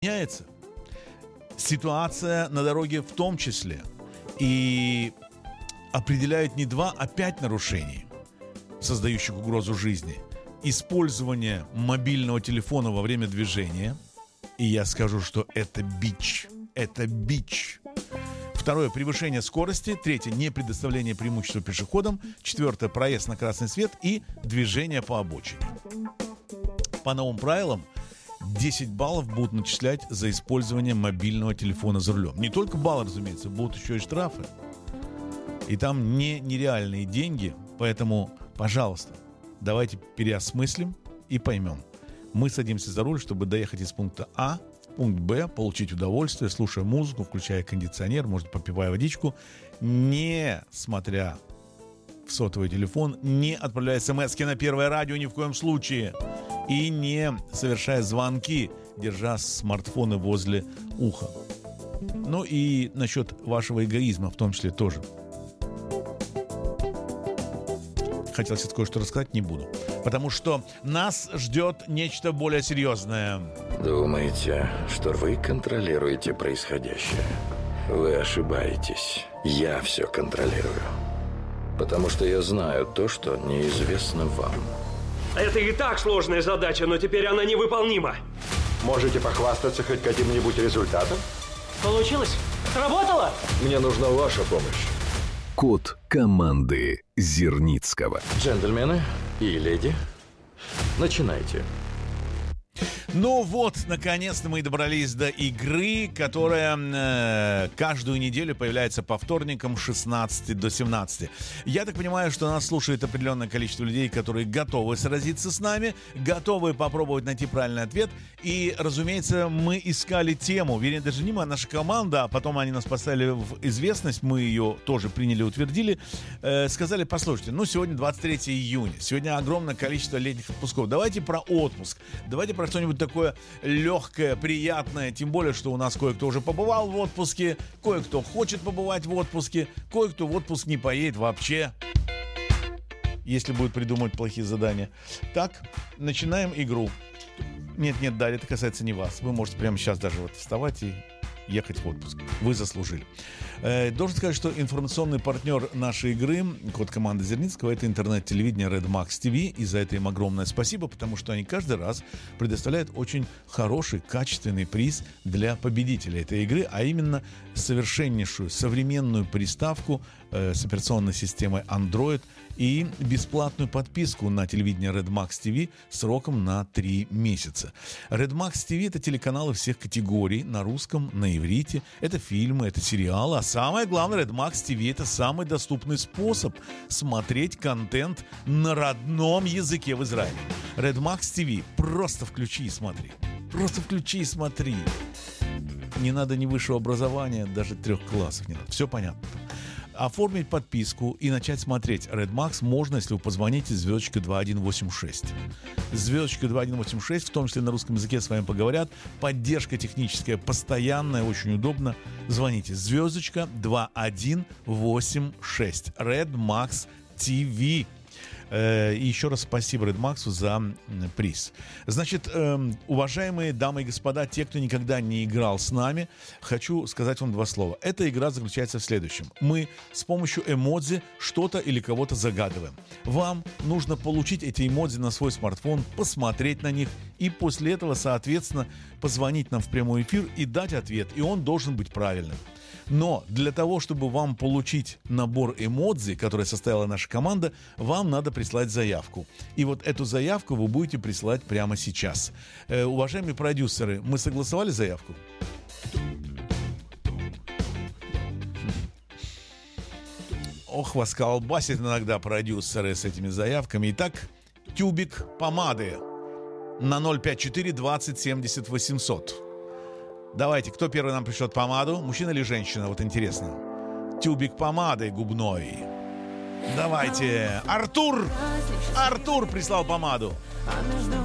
меняется. Ситуация на дороге в том числе. И определяют не 2, а 5 нарушений, создающих угрозу жизни. Использование мобильного телефона во время движения. И я скажу, что это бич. Это бич. 2. Превышение скорости. 3. Непредоставление преимущества пешеходам. 4. Проезд на красный свет и движение по обочине. По новым правилам 10 баллов будут начислять за использование мобильного телефона за рулем. Не только баллы, разумеется, будут еще и штрафы. И там нереальные деньги. Поэтому, пожалуйста, давайте переосмыслим и поймем. Мы садимся за руль, чтобы доехать из пункта А в пункт Б, получить удовольствие, слушая музыку, включая кондиционер, может, попивая водичку, не смотря в сотовый телефон, не отправляя смс-ки на Первое радио ни в коем случае и не совершая звонки, держа смартфоны возле уха. Ну и насчет вашего эгоизма в том числе тоже. Хотел сейчас кое-что рассказать, не буду. Потому что нас ждет нечто более серьезное. Думаете, что вы контролируете происходящее? Вы ошибаетесь. Я все контролирую. Потому что я знаю то, что неизвестно вам. Это и так сложная задача, но теперь она невыполнима. Можете похвастаться хоть каким-нибудь результатом? Получилось? Сработало? Мне нужна ваша помощь. Код команды Зерницкого. Джентльмены и леди, начинайте. Ну вот, наконец-то мы добрались до игры, которая каждую неделю появляется по вторникам с 16 до 17. Я так понимаю, что нас слушает определенное количество людей, которые готовы сразиться с нами, готовы попробовать найти правильный ответ. И, разумеется, мы искали тему, вернее, даже не мы, а наша команда, а потом они нас поставили в известность, мы ее тоже приняли, утвердили, сказали, послушайте, ну сегодня 23 июня, сегодня огромное количество летних отпусков, давайте про отпуск, давайте про что-нибудь такое легкое, приятное, тем более, что у нас кое-кто уже побывал в отпуске, кое-кто хочет побывать в отпуске, кое-кто в отпуск не поедет вообще, если будет придумывать плохие задания. Так, начинаем игру. Нет, Дарья, это касается не вас. Вы можете прямо сейчас даже вот вставать и ехать в отпуск. Вы заслужили. Должен сказать, что информационный партнер нашей игры, код команды Зерницкого, это интернет-телевидение Red Max TV. И за это им огромное спасибо, потому что они каждый раз предоставляют очень хороший, качественный приз для победителя этой игры, а именно совершеннейшую современную приставку с операционной системой Android и бесплатную подписку на телевидение Red Max TV сроком на 3 месяца. Red Max TV — это телеканалы всех категорий на русском, на иврите. Это фильмы, это сериалы. А самое главное, Red Max TV — это самый доступный способ смотреть контент на родном языке в Израиле. Red Max TV — просто включи и смотри. Просто включи и смотри. Не надо ни высшего образования, даже 3 классов не надо. Все понятно. Оформить подписку и начать смотреть Red Max можно, если вы позвоните звездочка 2186. Звездочка 2186, в том числе на русском языке с вами поговорят. Поддержка техническая постоянная, очень удобно. Звоните. Звездочка 2186. Red Max TV. И еще раз спасибо Red Max за приз. Значит, уважаемые дамы и господа, те, кто никогда не играл с нами, хочу сказать вам 2 слова. Эта игра заключается в следующем. Мы с помощью эмодзи что-то или кого-то загадываем. Вам нужно получить эти эмодзи на свой смартфон, посмотреть на них и после этого, соответственно, позвонить нам в прямой эфир и дать ответ. И он должен быть правильным. Но для того, чтобы вам получить набор эмодзи, который составила наша команда, вам надо прислать заявку. И вот эту заявку вы будете присылать прямо сейчас. Уважаемые продюсеры, мы согласовали заявку? Ох, вас колбасит иногда продюсеры с этими заявками. Итак, тюбик помады на 054 20 70 800. Давайте, кто первый нам пришлет помаду? Мужчина или женщина? Вот интересно. Тюбик помады губной. Давайте. Артур! Артур прислал помаду.